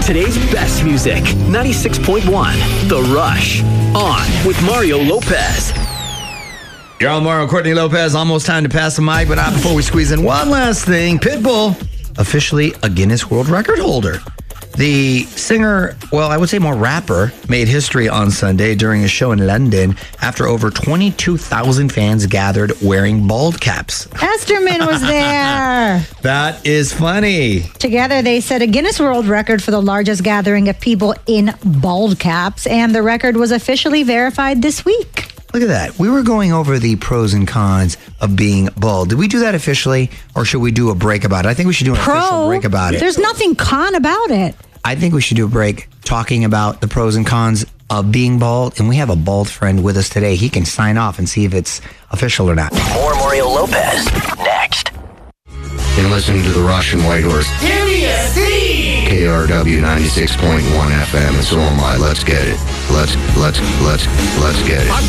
today's best music. 96.1 The Rush. On with Mario Lopez. You're on Mario Courtney Lopez. Almost time to pass the mic, but not before we squeeze in one last thing. Pitbull, officially a Guinness World Record holder. The singer, well, I would say more rapper, made history on Sunday during a show in London after over 22,000 fans gathered wearing bald caps. Esterman was there. That is funny. Together, they set a Guinness World Record for the largest gathering of people in bald caps, and the record was officially verified this week. Look at that. We were going over the pros and cons of being bald. Did we do that officially, or should we do a break about it? I think we should do an official break about it. There's nothing con about it. I think we should do a break talking about the pros and cons of being bald, and we have a bald friend with us today. He can sign off and see if it's official or not. More Mario Lopez next. You're listening to The Rush and Whitehorse. Give me a C! KRW 96.1 FM. It's all my. Let's get it. Let's get it.